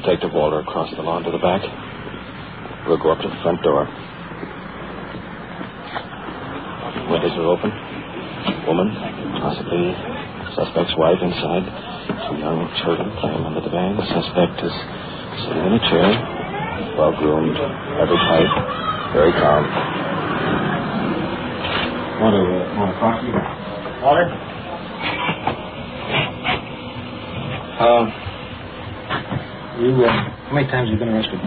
Detective Walter across the lawn to the back. We'll go up to the front door. Windows are open. Woman, possibly suspect's wife inside. 2 young children playing under the van. The suspect is sitting in a chair. Well-groomed, average height, very calm. Want a coffee? Walter? How many times have you been arrested?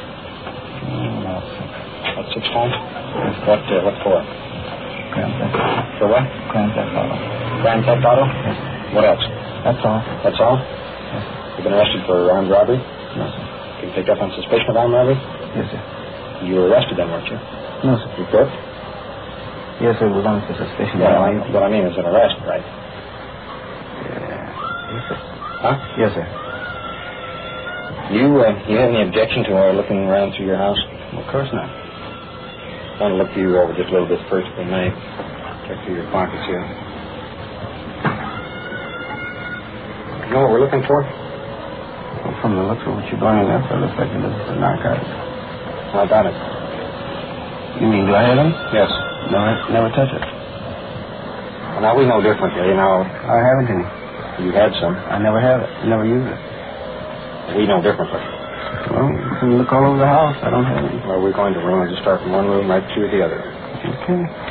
About 6 times? What for? Grand Theft. For what? Grand Theft Auto. Grand Theft Auto? Yes. What else? That's all. That's all? Yes. You've been arrested for armed robbery? No, sir. You picked up on suspicion of armed robbery? Yes, sir. You were arrested then, weren't you? No, sir. You crooked? Yes, sir. It was on for suspicion. What I mean is an arrest, right? Yes, sir. Huh? Yes, sir. You have any objection to our looking around through your house? Well, of course not. I want to look you over just a little bit first, if we may. Check through your pockets here. You know what we're looking for? Well, from the looks of what you're going in there, sir, it looks like you're looking for narcotics. How about it? You mean, do I have them? Yes. No, I never touch it. Well, now, we know differently. Now, I haven't any. you had some. I never have it. I never use it. We know differently. Well, you can look all over the house. I don't have any. Well, we're going to run. Just start from one room right through the other. Okay.